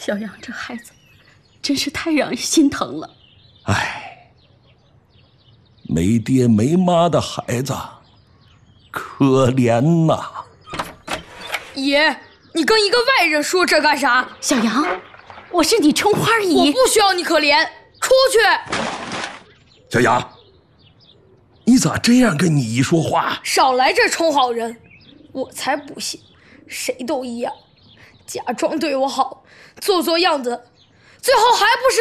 小杨这孩子真是太让人心疼了。 哎，没爹没妈的孩子，可怜呐！ 爷，你跟一个外人说这干啥？ 小杨，我是你春花姨， 我不需要你可怜，出去！ 小杨，你咋这样跟你姨说话？ 少来这充好人，我才不信，谁都一样，假装对我好，做样子，最后还不是